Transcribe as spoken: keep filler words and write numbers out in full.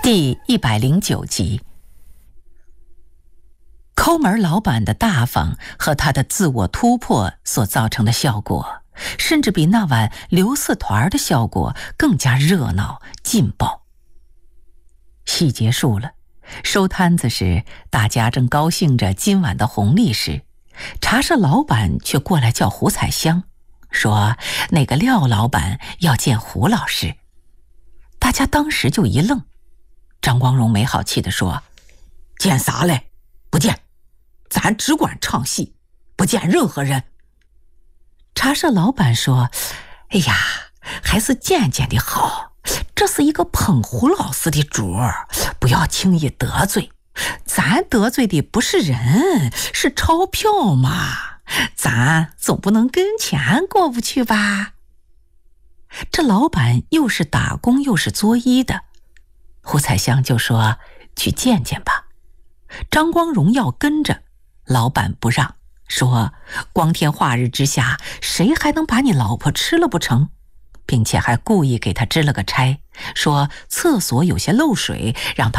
第一百零九集。抠门老板的大方和他的自我突破所造成的效果，甚至比那晚刘四团的效果更加热闹劲爆。戏结束了，收摊子时，大家正高兴着今晚的红利时，茶社老板却过来叫胡彩香，说那个廖老板要见胡老师。大家当时就一愣。张光荣没好气地说：“见啥嘞？不见，咱只管唱戏，不见任何人。”茶社老板说：“哎呀，还是见见的好，这是一个捧胡老师的主儿，不要轻易得罪。咱得罪的不是人，是钞票嘛，咱总不能跟钱过不去吧？”这老板又是打工又是作揖的，胡彩香就说：“去见见吧。”张光荣要跟着，老板不让，说：“光天化日之下，谁还能把你老婆吃了不成？”并且还故意给他支了个差，说厕所有些漏水，让他